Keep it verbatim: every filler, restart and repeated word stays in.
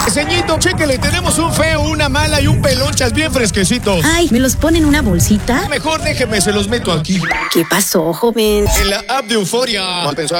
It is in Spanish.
Ceñito, chéquele, tenemos un feo, una mala y un pelonchas bien fresquecitos. Ay, ¿me los pone en una bolsita? Mejor déjeme, se los meto aquí. ¿Qué pasó, joven? En la app de Euforia.